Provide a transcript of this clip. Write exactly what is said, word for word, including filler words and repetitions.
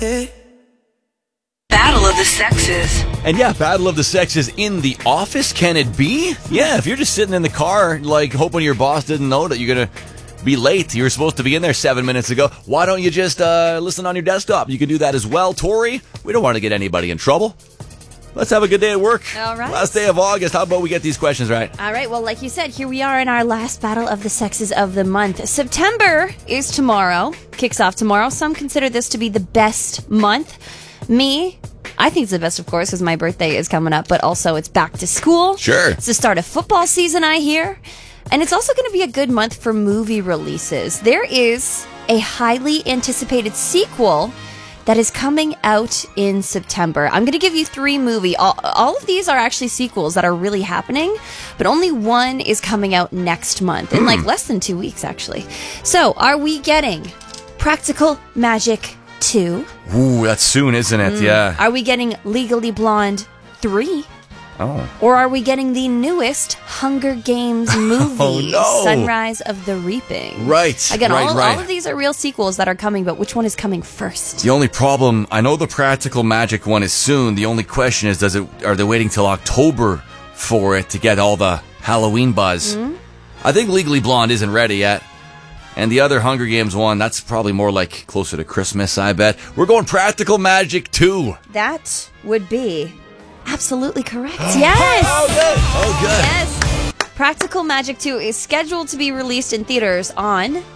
Battle of the Sexes. And yeah, Battle of the Sexes in the office, can it be? Yeah, if you're just sitting in the car, like, hoping your boss didn't know that you're going to be late. You were supposed to be in there seven minutes ago. Why don't you just uh, listen on your desktop? You can do that as well. Tori, we don't want to get anybody in trouble. Let's have a good day at work. All right. Last day of August. How about we get these questions right? All right. Well, like you said, here we are in our last Battle of the Sexes of the month. September is tomorrow. Kicks off tomorrow. Some consider this to be the best month. Me, I think it's the best, of course, because my birthday is coming up, but also it's back to school. Sure. It's the start of football season, I hear. And it's also going to be a good month for movie releases. There is a highly anticipated sequel that is coming out in September. I'm going to give you three movie. All, all of these are actually sequels that are really happening, but only one is coming out next month, in like less than two weeks, actually. So, are we getting Practical Magic two? Ooh, that's soon, isn't it? Mm. Yeah. Are we getting Legally Blonde three? Oh. Or are we getting the newest Hunger Games movie, oh, no. Sunrise of the Reaping? Right. Again, right, all, right. all of these are real sequels that are coming, but which one is coming first? The only problem, I know the Practical Magic one is soon. The only question is, does it? Are they waiting till October for it to get all the Halloween buzz? Mm-hmm. I think Legally Blonde isn't ready yet. And the other Hunger Games one, that's probably more like closer to Christmas, I bet. We're going Practical Magic two. That would be absolutely correct. Yes! Oh, good. Oh, good. Yes! Practical Magic two is scheduled to be released in theaters on